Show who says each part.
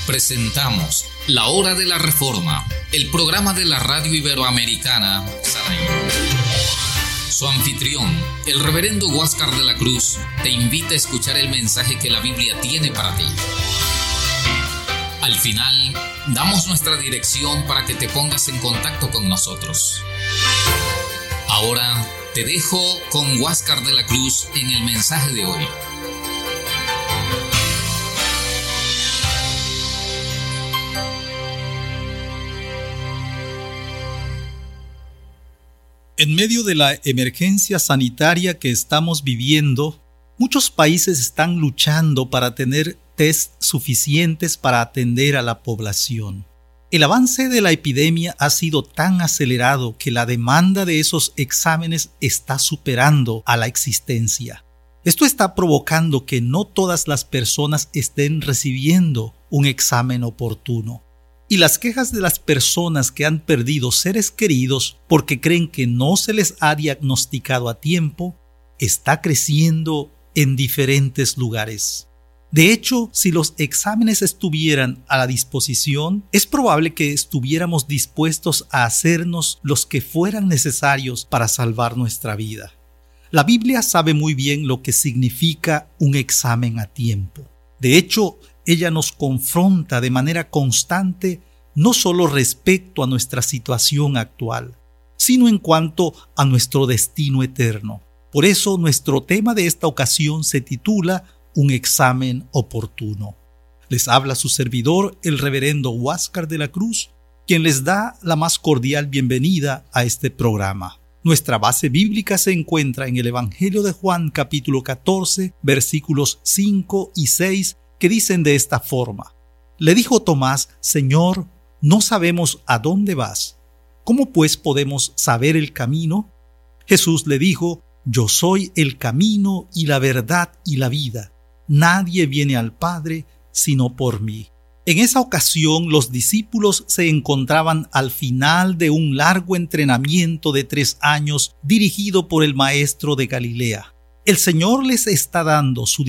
Speaker 1: Presentamos La Hora de la Reforma, el programa de la radio iberoamericana Saray. Su anfitrión, el reverendo Huáscar de la Cruz, te invita a escuchar el mensaje que la Biblia tiene para ti. Al final, damos nuestra dirección para que te pongas en contacto con nosotros. Ahora te dejo con Huáscar de la Cruz en el mensaje de hoy.
Speaker 2: En medio de la emergencia sanitaria que estamos viviendo, muchos países están luchando para tener test suficientes para atender a la población. El avance de la epidemia ha sido tan acelerado que la demanda de esos exámenes está superando a la existencia. Esto está provocando que no todas las personas estén recibiendo un examen oportuno. Y las quejas de las personas que han perdido seres queridos porque creen que no se les ha diagnosticado a tiempo está creciendo en diferentes lugares. De hecho, si los exámenes estuvieran a la disposición, es probable que estuviéramos dispuestos a hacernos los que fueran necesarios para salvar nuestra vida. La Biblia sabe muy bien lo que significa un examen a tiempo. De hecho, ella nos confronta de manera constante no solo respecto a nuestra situación actual, sino en cuanto a nuestro destino eterno. Por eso nuestro tema de esta ocasión se titula Un examen oportuno. Les habla su servidor, el reverendo Huáscar de la Cruz, quien les da la más cordial bienvenida a este programa. Nuestra base bíblica se encuentra en el Evangelio de Juan, capítulo 14, versículos 5 y 6, que dicen de esta forma: Le dijo Tomás: Señor, no sabemos a dónde vas. ¿Cómo pues podemos saber el camino? Jesús le dijo: Yo soy el camino y la verdad y la vida. Nadie viene al Padre sino por mí. En esa ocasión, los discípulos se encontraban al final de un largo entrenamiento de 3 años dirigido por el Maestro de Galilea. El Señor les está dando su